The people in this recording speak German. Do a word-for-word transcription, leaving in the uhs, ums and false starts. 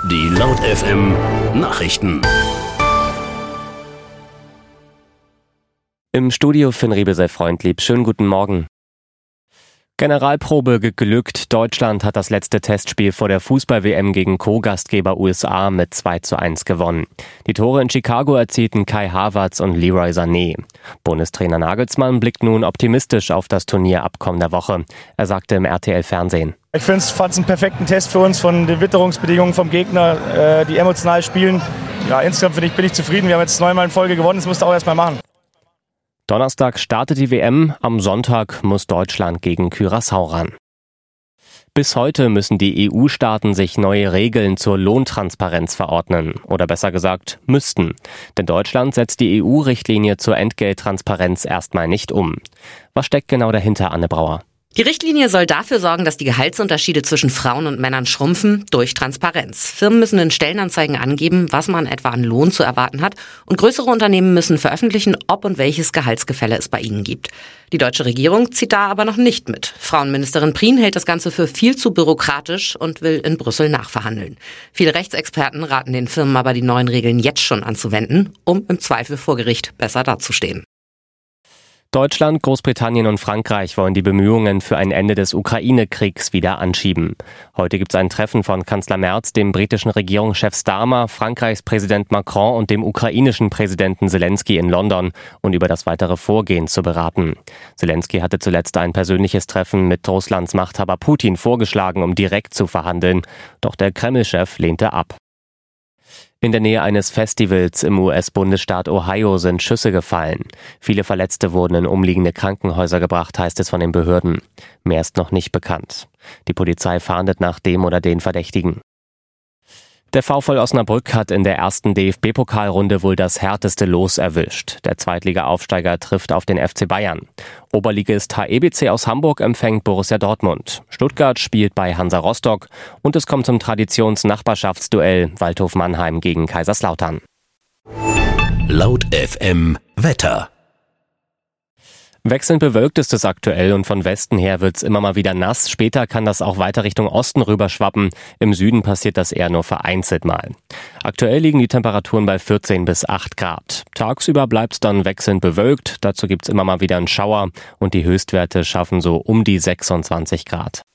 Die Laut F M Nachrichten. Im Studio Finn Riebesel freundlieb. Schönen guten Morgen. Generalprobe geglückt. Deutschland hat das letzte Testspiel vor der Fußball-W M gegen Co-Gastgeber U S A mit zwei zu eins gewonnen. Die Tore in Chicago erzielten Kai Havertz und Leroy Sané. Bundestrainer Nagelsmann blickt nun optimistisch auf das Turnier ab kommender Woche. Er sagte im R T L-Fernsehen: Ich finde es einen perfekten Test für uns von den Witterungsbedingungen vom Gegner, äh, die emotional spielen. Ja, insgesamt bin ich, bin ich zufrieden. Wir haben jetzt neunmal in Folge gewonnen, das musst du auch erstmal machen. Donnerstag startet die W M, am Sonntag muss Deutschland gegen Curaçao ran. Bis heute müssen die E U-Staaten sich neue Regeln zur Lohntransparenz verordnen. Oder besser gesagt, müssten. Denn Deutschland setzt die E U-Richtlinie zur Entgelttransparenz erstmal nicht um. Was steckt genau dahinter, Anne Brauer? Die Richtlinie soll dafür sorgen, dass die Gehaltsunterschiede zwischen Frauen und Männern schrumpfen durch Transparenz. Firmen müssen in Stellenanzeigen angeben, was man etwa an Lohn zu erwarten hat, und größere Unternehmen müssen veröffentlichen, ob und welches Gehaltsgefälle es bei ihnen gibt. Die deutsche Regierung zieht da aber noch nicht mit. Frauenministerin Prien hält das Ganze für viel zu bürokratisch und will in Brüssel nachverhandeln. Viele Rechtsexperten raten den Firmen aber, die neuen Regeln jetzt schon anzuwenden, um im Zweifel vor Gericht besser dazustehen. Deutschland, Großbritannien und Frankreich wollen die Bemühungen für ein Ende des Ukraine-Kriegs wieder anschieben. Heute gibt es ein Treffen von Kanzler Merz, dem britischen Regierungschef Starmer, Frankreichs Präsident Macron und dem ukrainischen Präsidenten Zelensky in London, um über das weitere Vorgehen zu beraten. Zelensky hatte zuletzt ein persönliches Treffen mit Russlands Machthaber Putin vorgeschlagen, um direkt zu verhandeln. Doch der Kreml-Chef lehnte ab. In der Nähe eines Festivals im U S-Bundesstaat Ohio sind Schüsse gefallen. Viele Verletzte wurden in umliegende Krankenhäuser gebracht, heißt es von den Behörden. Mehr ist noch nicht bekannt. Die Polizei fahndet nach dem oder den Verdächtigen. Der VfL Osnabrück hat in der ersten D F B-Pokalrunde wohl das härteste Los erwischt. Der Zweitliga-Aufsteiger trifft auf den F C Bayern. Oberligist H E B C aus Hamburg empfängt Borussia Dortmund. Stuttgart spielt bei Hansa Rostock und es kommt zum Traditions-Nachbarschaftsduell Waldhof Mannheim gegen Kaiserslautern. Laut F M Wetter. Wechselnd bewölkt ist es aktuell und von Westen her wird's immer mal wieder nass. Später kann das auch weiter Richtung Osten rüberschwappen. Im Süden passiert das eher nur vereinzelt mal. Aktuell liegen die Temperaturen bei vierzehn bis acht Grad. Tagsüber bleibt's dann wechselnd bewölkt. Dazu gibt's immer mal wieder einen Schauer und die Höchstwerte schaffen so um die sechsundzwanzig Grad.